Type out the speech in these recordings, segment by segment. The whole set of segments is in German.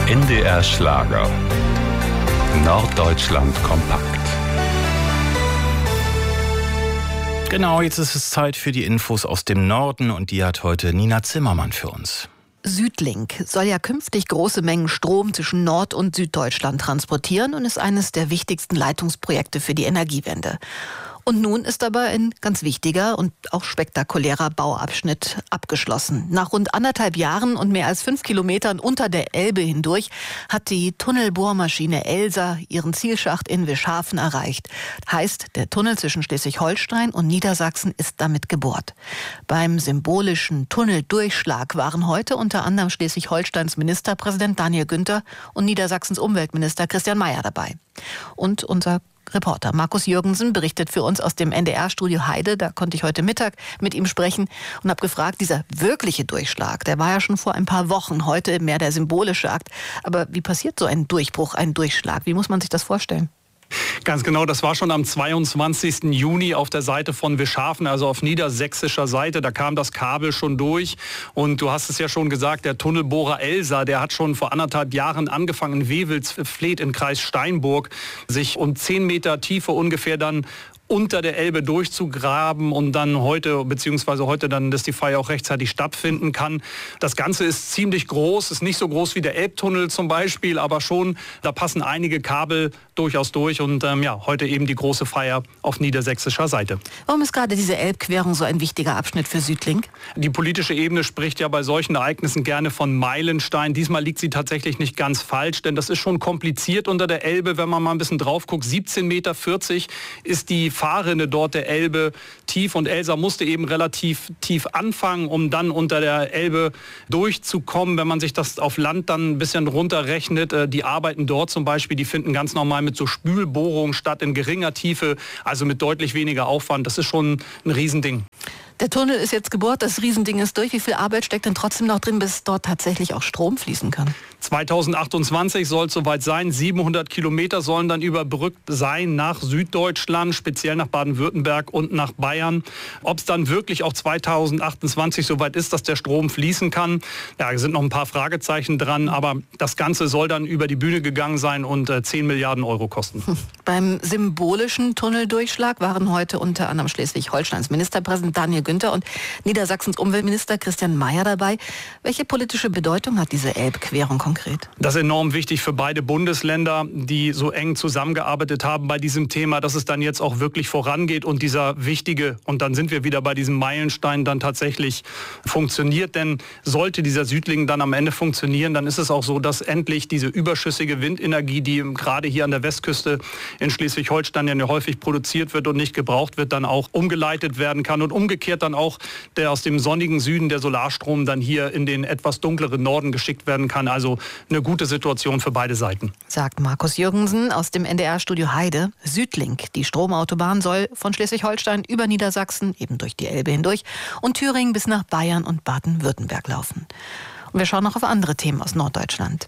NDR Schlager. Norddeutschland kompakt. Genau, jetzt ist es Zeit für die Infos aus dem Norden und die hat heute Nina Zimmermann für uns. Südlink soll ja künftig große Mengen Strom zwischen Nord- und Süddeutschland transportieren und ist eines der wichtigsten Leitungsprojekte für die Energiewende. Und nun ist aber ein ganz wichtiger und auch spektakulärer Bauabschnitt abgeschlossen. Nach rund 1,5 Jahren und mehr als 5 Kilometern unter der Elbe hindurch hat die Tunnelbohrmaschine Elsa ihren Zielschacht in Wischhafen erreicht. Heißt, der Tunnel zwischen Schleswig-Holstein und Niedersachsen ist damit gebohrt. Beim symbolischen Tunneldurchschlag waren heute unter anderem Schleswig-Holsteins Ministerpräsident Daniel Günther und Niedersachsens Umweltminister Christian Mayer dabei. Und unser Reporter Markus Jürgensen berichtet für uns aus dem NDR-Studio Heide. Da konnte ich heute Mittag mit ihm sprechen und habe gefragt, dieser wirkliche Durchschlag, der war ja schon vor ein paar Wochen, heute mehr der symbolische Akt. Aber wie passiert so ein Durchbruch, ein Durchschlag? Wie muss man sich das vorstellen? Ganz genau, das war schon am 22. Juni auf der Seite von Wischhafen, also auf niedersächsischer Seite. Da kam das Kabel schon durch und du hast es ja schon gesagt, der Tunnelbohrer Elsa, der hat schon vor 1,5 Jahren angefangen in Wewelsfleth im Kreis Steinburg, sich um 10 Meter Tiefe ungefähr dann unter der Elbe durchzugraben und dann heute, beziehungsweise heute dann, dass die Feier auch rechtzeitig stattfinden kann. Das Ganze ist ziemlich groß, ist nicht so groß wie der Elbtunnel zum Beispiel, aber schon, da passen einige Kabel durchaus durch und heute eben die große Feier auf niedersächsischer Seite. Warum ist gerade diese Elbquerung so ein wichtiger Abschnitt für Südlink? Die politische Ebene spricht ja bei solchen Ereignissen gerne von Meilenstein. Diesmal liegt sie tatsächlich nicht ganz falsch, denn das ist schon kompliziert unter der Elbe, wenn man mal ein bisschen drauf guckt. 17,40 Meter ist die Fahrrinne dort der Elbe tief und Elsa musste eben relativ tief anfangen, um dann unter der Elbe durchzukommen. Wenn man sich das auf Land dann ein bisschen runterrechnet, die Arbeiten dort zum Beispiel, die finden ganz normal mit so Spülbohrungen statt in geringer Tiefe, also mit deutlich weniger Aufwand. Das ist schon ein Riesending. Der Tunnel ist jetzt gebohrt, das Riesending ist durch. Wie viel Arbeit steckt denn trotzdem noch drin, bis dort tatsächlich auch Strom fließen kann? 2028 soll es soweit sein. 700 Kilometer sollen dann überbrückt sein nach Süddeutschland, speziell nach Baden-Württemberg und nach Bayern. Ob es dann wirklich auch 2028 soweit ist, dass der Strom fließen kann, ja, sind noch ein paar Fragezeichen dran. Aber das Ganze soll dann über die Bühne gegangen sein und 10 Milliarden Euro kosten. Beim symbolischen Tunneldurchschlag waren heute unter anderem Schleswig-Holsteins Ministerpräsident Daniel Günther und Niedersachsens Umweltminister Christian Mayer dabei. Welche politische Bedeutung hat diese Elbquerung konkret? Das ist enorm wichtig für beide Bundesländer, die so eng zusammengearbeitet haben bei diesem Thema, dass es dann jetzt auch wirklich vorangeht und dieser wichtige, und dann sind wir wieder bei diesem Meilenstein, dann tatsächlich funktioniert. Denn sollte dieser Südlink dann am Ende funktionieren, dann ist es auch so, dass endlich diese überschüssige Windenergie, die gerade hier an der Westküste in Schleswig-Holstein ja häufig produziert wird und nicht gebraucht wird, dann auch umgeleitet werden kann und umgekehrt dann auch der aus dem sonnigen Süden der Solarstrom dann hier in den etwas dunkleren Norden geschickt werden kann. Also eine gute Situation für beide Seiten. Sagt Markus Jürgensen aus dem NDR-Studio Heide. Südlink, die Stromautobahn, soll von Schleswig-Holstein über Niedersachsen, eben durch die Elbe hindurch, und Thüringen bis nach Bayern und Baden-Württemberg laufen. Und wir schauen noch auf andere Themen aus Norddeutschland.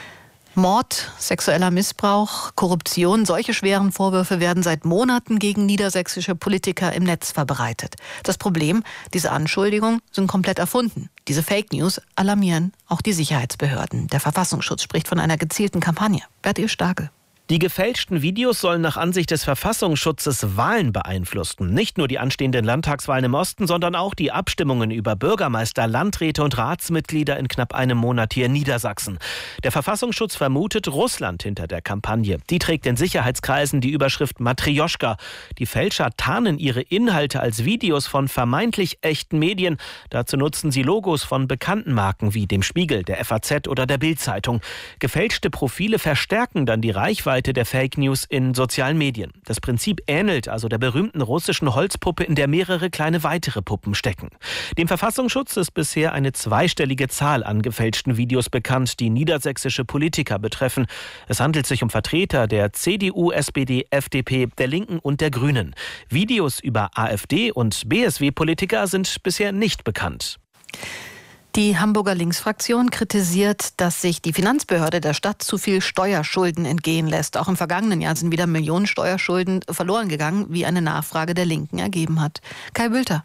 Mord, sexueller Missbrauch, Korruption, solche schweren Vorwürfe werden seit Monaten gegen niedersächsische Politiker im Netz verbreitet. Das Problem, diese Anschuldigungen sind komplett erfunden. Diese Fake News alarmieren auch die Sicherheitsbehörden. Der Verfassungsschutz spricht von einer gezielten Kampagne. Bertil Starke. Die gefälschten Videos sollen nach Ansicht des Verfassungsschutzes Wahlen beeinflussen. Nicht nur die anstehenden Landtagswahlen im Osten, sondern auch die Abstimmungen über Bürgermeister, Landräte und Ratsmitglieder in knapp einem Monat hier in Niedersachsen. Der Verfassungsschutz vermutet Russland hinter der Kampagne. Die trägt in Sicherheitskreisen die Überschrift Matrjoschka. Die Fälscher tarnen ihre Inhalte als Videos von vermeintlich echten Medien. Dazu nutzen sie Logos von bekannten Marken wie dem Spiegel, der FAZ oder der Bild-Zeitung. Gefälschte Profile verstärken dann die Reichweite der Fake News in sozialen Medien. Das Prinzip ähnelt also der berühmten russischen Holzpuppe, in der mehrere kleine weitere Puppen stecken. Dem Verfassungsschutz ist bisher eine zweistellige Zahl an gefälschten Videos bekannt, die niedersächsische Politiker betreffen. Es handelt sich um Vertreter der CDU, SPD, FDP, der Linken und der Grünen. Videos über AfD- und BSW-Politiker sind bisher nicht bekannt. Die Hamburger Linksfraktion kritisiert, dass sich die Finanzbehörde der Stadt zu viel Steuerschulden entgehen lässt. Auch im vergangenen Jahr sind wieder Millionen Steuerschulden verloren gegangen, wie eine Nachfrage der Linken ergeben hat. Kai Bülter.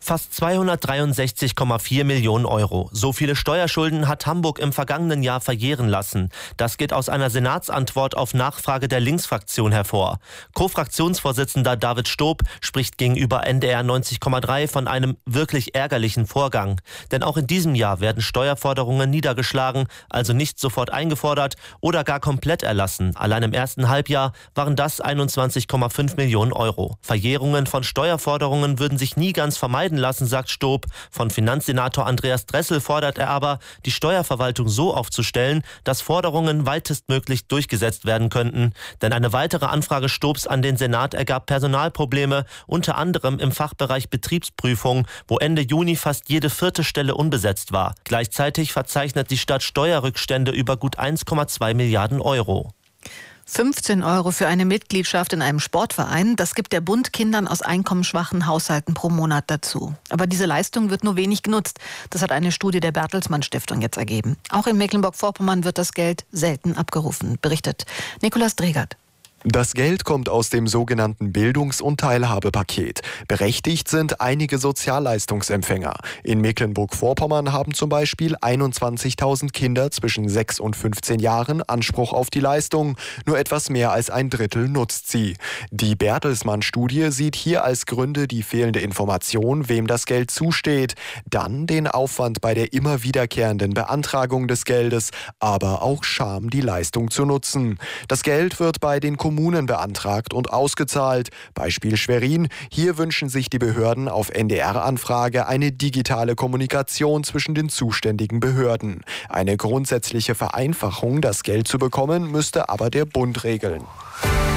Fast 263,4 Millionen Euro. So viele Steuerschulden hat Hamburg im vergangenen Jahr verjähren lassen. Das geht aus einer Senatsantwort auf Nachfrage der Linksfraktion hervor. Co-Fraktionsvorsitzender David Stob spricht gegenüber NDR 90,3 von einem wirklich ärgerlichen Vorgang. Denn auch in diesem Jahr werden Steuerforderungen niedergeschlagen, also nicht sofort eingefordert oder gar komplett erlassen. Allein im ersten Halbjahr waren das 21,5 Millionen Euro. Verjährungen von Steuerforderungen würden sich nie ganz vermeiden lassen, sagt Stob. Von Finanzsenator Andreas Dressel fordert er aber, die Steuerverwaltung so aufzustellen, dass Forderungen weitestmöglich durchgesetzt werden könnten. Denn eine weitere Anfrage Stobs an den Senat ergab Personalprobleme, unter anderem im Fachbereich Betriebsprüfung, wo Ende Juni fast jede 4. Stelle unbesetzt war. Gleichzeitig verzeichnet die Stadt Steuerrückstände über gut 1,2 Milliarden Euro. 15 € für eine Mitgliedschaft in einem Sportverein, das gibt der Bund Kindern aus einkommensschwachen Haushalten pro Monat dazu. Aber diese Leistung wird nur wenig genutzt. Das hat eine Studie der Bertelsmann Stiftung jetzt ergeben. Auch in Mecklenburg-Vorpommern wird das Geld selten abgerufen, berichtet Nikolaus Dregert. Das Geld kommt aus dem sogenannten Bildungs- und Teilhabepaket. Berechtigt sind einige Sozialleistungsempfänger. In Mecklenburg-Vorpommern haben zum Beispiel 21.000 Kinder zwischen 6 und 15 Jahren Anspruch auf die Leistung. Nur etwas mehr als ein Drittel nutzt sie. Die Bertelsmann-Studie sieht hier als Gründe die fehlende Information, wem das Geld zusteht. Dann den Aufwand bei der immer wiederkehrenden Beantragung des Geldes, aber auch Scham, die Leistung zu nutzen. Das Geld wird bei den Kommunen beantragt und ausgezahlt. Beispiel Schwerin. Hier wünschen sich die Behörden auf NDR-Anfrage eine digitale Kommunikation zwischen den zuständigen Behörden. Eine grundsätzliche Vereinfachung, das Geld zu bekommen, müsste aber der Bund regeln.